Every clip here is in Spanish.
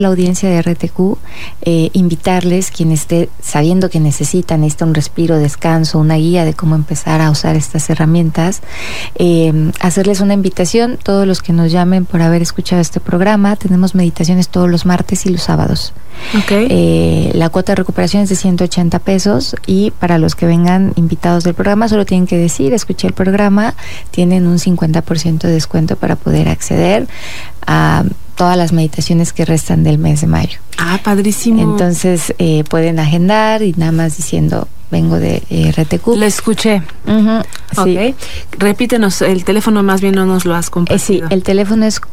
la audiencia de RTQ, invitarles, quien esté sabiendo que necesita un respiro, descanso, una guía de cómo empezar a usar estas herramientas, hacerles una invitación. Todos los que nos llamen por haber escuchado este programa, tenemos meditaciones todos los martes y los sábados. Okay. La cuota de recuperación es de 180 pesos y para los que vengan invitados del programa solo tienen que decir, escuché el programa, tienen un 50% de descuento para poder acceder a todas las meditaciones que restan del mes de mayo. Ah, padrísimo. Entonces pueden agendar y nada más diciendo, vengo de RTQ. Lo escuché. Ok. Sí. Repítenos, el teléfono más bien no nos lo has compartido. Sí, el teléfono es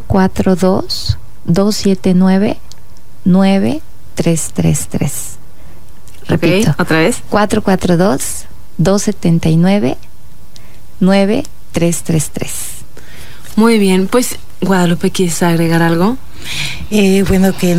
442-279-9333. Repito. Ok, otra vez. 442-279-9333. Muy bien, pues Guadalupe, ¿quieres agregar algo? Bueno, que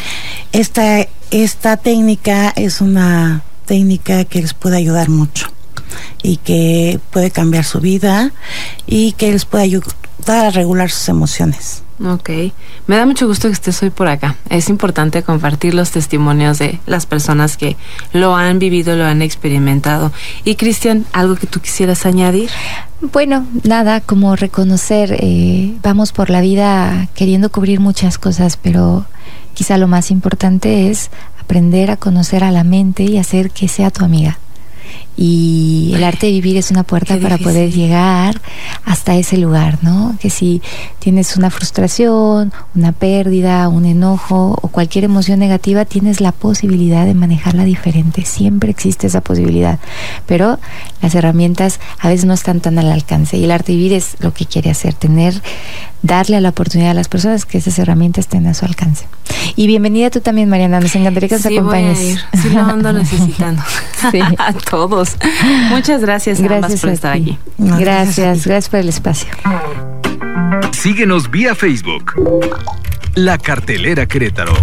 esta técnica es una técnica que les puede ayudar mucho y que puede cambiar su vida y que les puede ayudar a regular sus emociones. Ok, me da mucho gusto que estés hoy por acá. Es importante compartir los testimonios de las personas que lo han vivido, lo han experimentado. Y Cristian, ¿algo que tú quisieras añadir? Bueno, nada, como reconocer, vamos por la vida queriendo cubrir muchas cosas, pero quizá lo más importante es aprender a conocer a la mente y hacer que sea tu amiga. Y el arte de vivir es una puerta para poder llegar hasta ese lugar, ¿no? Que si tienes una frustración, una pérdida, un enojo o cualquier emoción negativa, tienes la posibilidad de manejarla diferente. Siempre existe esa posibilidad, pero las herramientas a veces no están tan al alcance y el arte de vivir es lo que quiere hacer, darle a la oportunidad a las personas que esas herramientas estén a su alcance. Y bienvenida tú también, Mariana, nos encantaría que nos acompañes. Voy a ir. Sí, lo ando necesitando. Sí. A todos. Muchas gracias, ambas por estar aquí. Gracias por el espacio. Síguenos vía Facebook, La Cartelera Querétaro.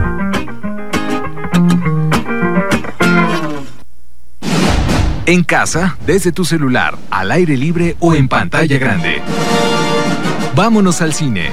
En casa, desde tu celular, al aire libre o en pantalla grande. Vámonos al cine.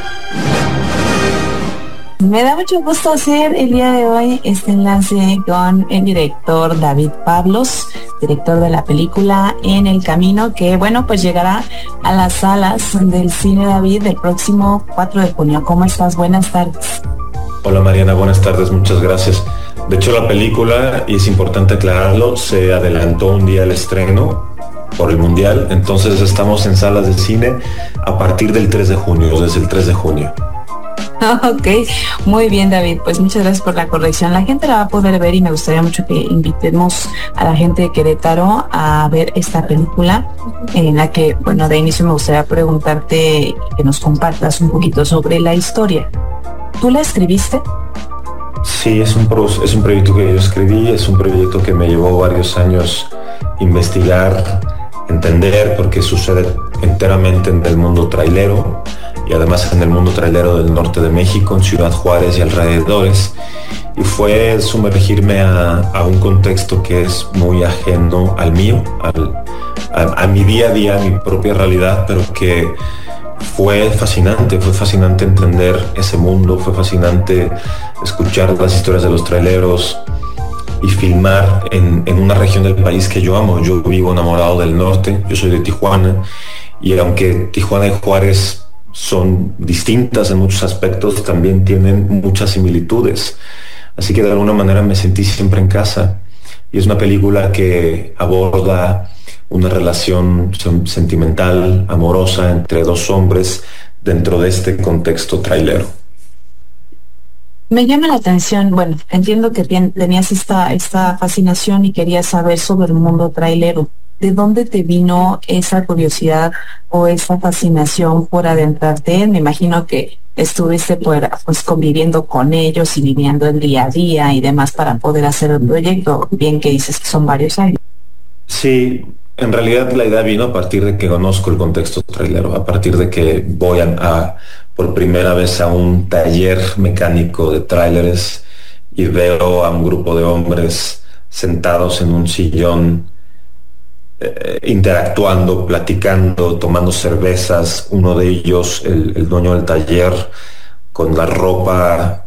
Me da mucho gusto hacer el día de hoy este enlace con el director David Pablos, director de la película En el Camino, que bueno, pues llegará a las salas del Cine David el próximo 4 de junio. ¿Cómo estás? Buenas tardes. Hola Mariana, buenas tardes, muchas gracias. De hecho la película, y es importante aclararlo, se adelantó un día el estreno por el Mundial, entonces estamos en salas de cine a partir del 3 de junio, desde el 3 de junio. Ok, muy bien David, pues muchas gracias por la corrección. La gente la va a poder ver y me gustaría mucho que invitemos a la gente de Querétaro a ver esta película en la que, bueno, de inicio me gustaría preguntarte que nos compartas un poquito sobre la historia. ¿Tú la escribiste? Sí, es un proyecto que yo escribí, es un proyecto que me llevó varios años investigar, entender, porque sucede enteramente en el mundo trailero y además en el mundo trailero del norte de México, en Ciudad Juárez y alrededores, y fue sumergirme a un contexto que es muy ajeno al mío, a mi día a día, a mi propia realidad, pero que fue fascinante entender ese mundo, fue fascinante escuchar las historias de los traileros y filmar en una región del país que yo amo. Yo vivo enamorado del norte, yo soy de Tijuana, y aunque Tijuana y Juárez son distintas en muchos aspectos, también tienen muchas similitudes. Así que de alguna manera me sentí siempre en casa. Y es una película que aborda una relación sentimental, amorosa, entre dos hombres dentro de este contexto trailero. Me llama la atención, bueno, entiendo que tenías esta fascinación y querías saber sobre el mundo trailero. ¿De dónde te vino esa curiosidad o esa fascinación por adentrarte? Me imagino que estuviste pues conviviendo con ellos y viviendo el día a día y demás para poder hacer el proyecto, bien que dices que son varios años. Sí, en realidad la idea vino a partir de que conozco el contexto trailero, a partir de que voy por primera vez a un taller mecánico de tráileres y veo a un grupo de hombres sentados en un sillón interactuando, platicando, tomando cervezas. Uno de ellos, el dueño del taller, con la ropa